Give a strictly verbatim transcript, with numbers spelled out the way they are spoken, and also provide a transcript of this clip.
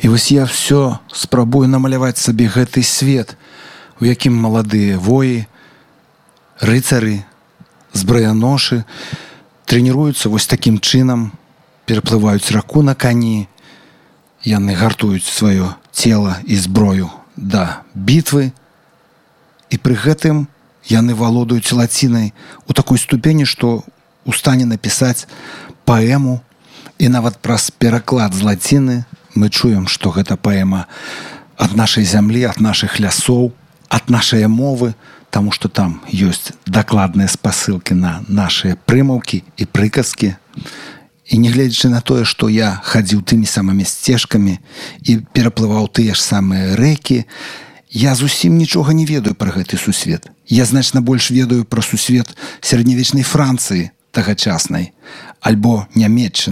І вось я все спрабую намаляваць сабе гэты свет, у якім маладыя воі, рыцары, збраяношы трэніруюцца вось такім чынам, пераплываюць раку на кані, яны гартуюць сваё цела і зброю да бітвы, і пры гэтым яны валодаюць лацінай у такой ступені, што у стане напісаць паэму, і нават праз пераклад з лаціны мы чуем, што гэта паэма ад нашай зямлі, ад нашых лясоў, ад нашай мовы, таму што там ёсць дакладныя спасылкі на нашыя прымаўкі і прыказкі. І нягледзячы на тое, што я хадзіў тымі самымі сцежкамі і пераплываў тыя ж самыя рэкі, я зусім нічога не ведаю пра гэты сусвет. Я значна больш ведаю пра сусвет сярэднявечнай Францыі тагачаснай, альбо Нямецчыны.